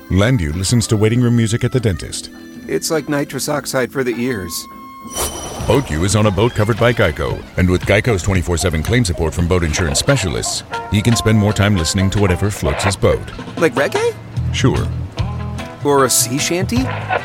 Landu listens to waiting room music at the dentist. It's like nitrous oxide for the ears. BoatU is on a boat covered by Geico, and with Geico's 24/7 claim support from boat insurance specialists, he can spend more time listening to whatever floats his boat. Like reggae? Sure. Or a sea shanty?